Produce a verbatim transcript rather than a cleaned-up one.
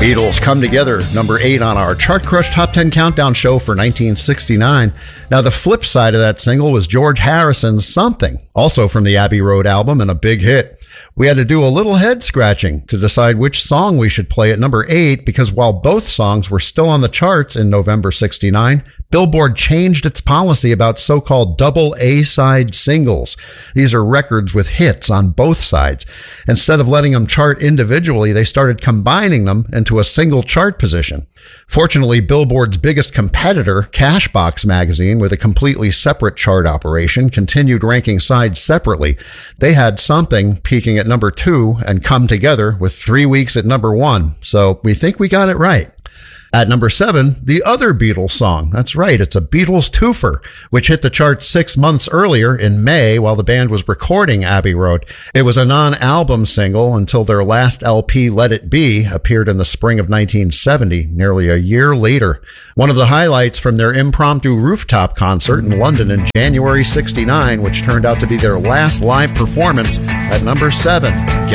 Beatles Come Together, number eight on our Chart Crush Top ten Countdown show for nineteen sixty-nine. Now, the flip side of that single was George Harrison's Something, also from the Abbey Road album and a big hit. We had to do a little head scratching to decide which song we should play at number eight, because while both songs were still on the charts in November sixty-nine, Billboard changed its policy about so-called double A-side singles. These are records with hits on both sides. Instead of letting them chart individually, they started combining them into a single chart position. Fortunately, Billboard's biggest competitor, Cashbox magazine, with a completely separate chart operation, continued ranking sides separately. They had Something peaking at number two and Come Together with three weeks at number one. So we think we got it right. At number seven, the other Beatles song. That's right, it's a Beatles twofer, which hit the charts six months earlier in May while the band was recording Abbey Road. It was a non-album single until their last L P, Let It Be, appeared in the spring of nineteen seventy, nearly a year later. One of the highlights from their impromptu rooftop concert in London in January sixty-nine, which turned out to be their last live performance. At number seven,